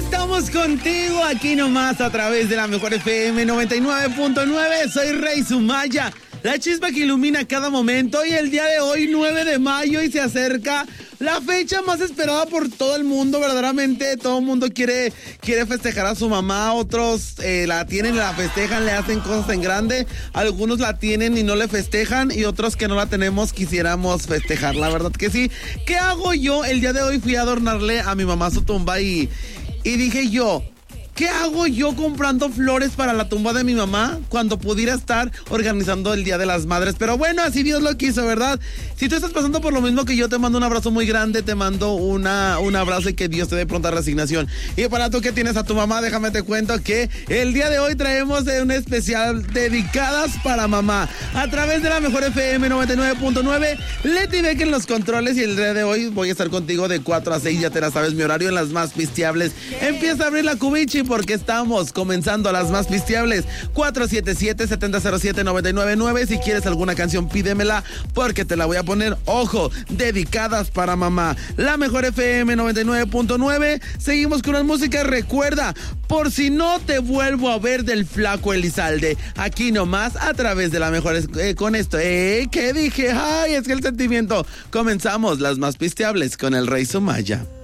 Estamos contigo aquí nomás a través de la Mejor FM 99.9. Soy Rey Sumaya, la chispa que ilumina cada momento. Y el día de hoy, 9 de mayo, y se acerca la fecha más esperada por todo el mundo. Verdaderamente todo el mundo quiere festejar a su mamá. Otros la tienen, la festejan, le hacen cosas en grande. Algunos la tienen y no le festejan, y otros que no la tenemos quisiéramos festejar. La verdad que sí. ¿Qué hago yo? El día de hoy fui a adornarle a mi mamá su tumba y dije yo, ¿qué hago yo comprando flores para la tumba de mi mamá cuando pudiera estar organizando el Día de las Madres? Pero bueno, así Dios lo quiso, ¿verdad? Si tú estás pasando por lo mismo que yo, te mando un abrazo muy grande, te mando un abrazo y que Dios te dé pronta resignación. Y para tú que tienes a tu mamá, déjame te cuento que el día de hoy traemos un especial dedicadas para mamá. A través de la Mejor FM 99.9, Leti Beck en los controles, y el día de hoy voy a estar contigo de 4 a 6, ya te la sabes, mi horario en las más pisteables. Empieza a abrir la cubichi porque estamos comenzando las más pisteables. 477-707-999. Si quieres alguna canción, pídemela porque te la voy a poner. Ojo, dedicadas para mamá. La Mejor FM 99.9. Seguimos con la música. Recuerda, por si no te vuelvo a ver, del Flaco Elizalde. Aquí nomás a través de la Mejor. Con esto, ¿qué dije? Ay, es que el sentimiento. Comenzamos las más pisteables con el Rey Sumaya.